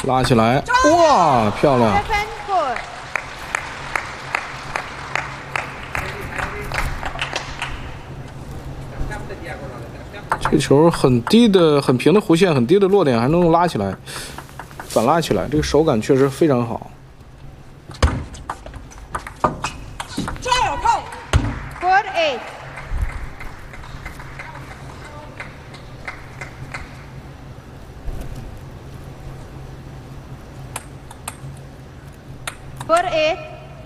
拉起来，哇，漂亮！这个球很低的、很平的弧线，很低的落点，还能拉起来，反拉起来，这个手感确实非常好。 For 8.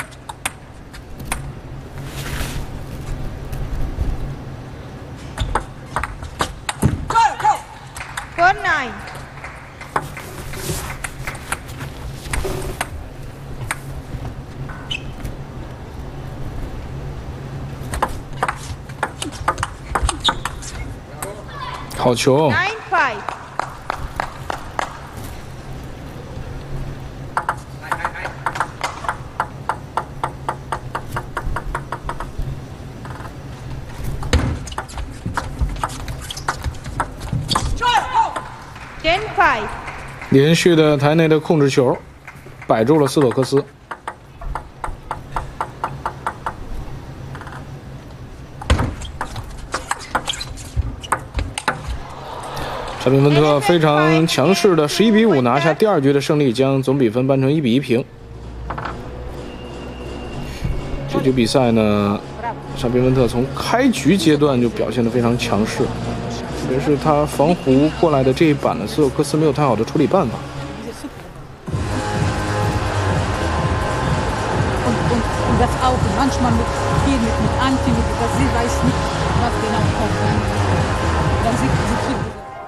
For 9. 好球 9-5. 连续的台内的控制球，摆住了斯托克斯。查宾芬特非常强势的11-5拿下第2局的胜利，将总比分扳成1-1平。这局比赛呢，查宾芬特从开局阶段就表现得非常强势。特别是他防弧过来的这一板呢，斯托克斯没有太好的处理办法。 Das auch manchmal viel mit Anti, mit das sie weiß nicht, was genau kommt. Dann sieht